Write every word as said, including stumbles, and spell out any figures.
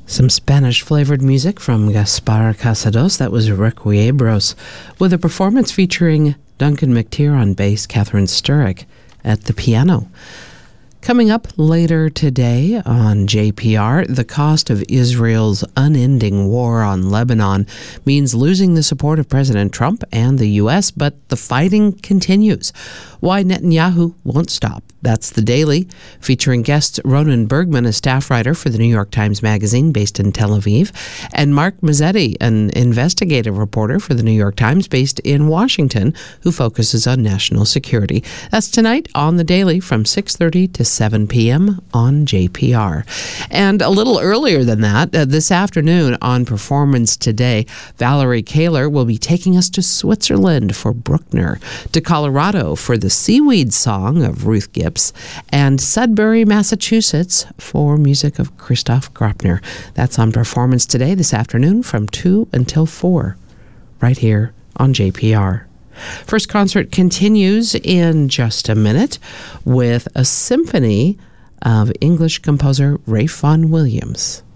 Some Spanish-flavored music from Gaspar Casados. That was Requiebros, with a performance featuring Duncan McTeer on bass, Catherine Sturrock at the piano. Coming up later today on J P R, the cost of Israel's unending war on Lebanon means losing the support of President Trump and the U S, but the fighting continues. Why Netanyahu won't stop. That's The Daily, featuring guests Ronan Bergman, a staff writer for the New York Times Magazine based in Tel Aviv, and Mark Mazzetti, an investigative reporter for the New York Times based in Washington, who focuses on national security. That's tonight on The Daily from six thirty to seven p.m. on J P R. And a little earlier than that, uh, this afternoon on Performance Today, Valerie Kaler will be taking us to Switzerland for Bruckner, to Colorado for the Seaweed Song of Ruth Gibbs, and Sudbury, Massachusetts for music of Christoph Graupner. That's on Performance Today this afternoon from two until four, right here on J P R. First concert continues in just a minute with a symphony of English composer Ralph Vaughan Williams.